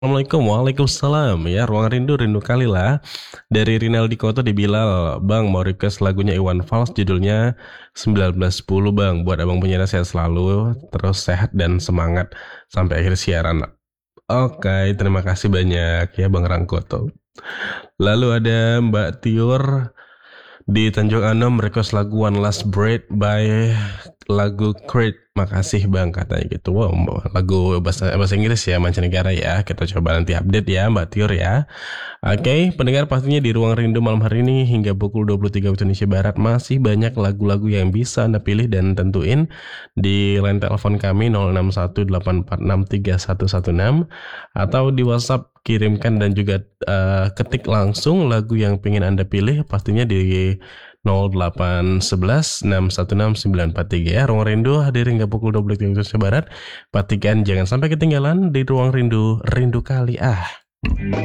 Assalamualaikum, waalaikumsalam. Ya, ruang rindu, rindu kali lah. Dari Rinaldi Koto di Bilal, Bang mau request lagunya Iwan Fals, judulnya 1910 Bang. Buat abang punya sehat selalu, terus sehat dan semangat sampai akhir siaran. Oke, terima kasih banyak ya Bang Rangkoto. Lalu ada Mbak Tiur di Tanjung Anom request lagu One Last Breath by lagu Creed. Makasih Bang katanya gitu. Wow, lagu bahasa Inggris ya, mancanegara ya. Kita coba nanti update ya Mbak Tiur ya. Oke, pendengar pastinya di Ruang Rindu malam hari ini hingga pukul 23 waktu Indonesia Barat masih banyak lagu-lagu yang bisa Anda pilih dan tentuin di line telepon kami 0618463116 atau di WhatsApp kirimkan dan juga ketik langsung lagu yang pengen Anda pilih pastinya di 0811616943 ya. Ruang Rindu hadir hingga pukul 23 waktu Indonesia Barat. Pastikan jangan sampai ketinggalan di Ruang Rindu, rindu kali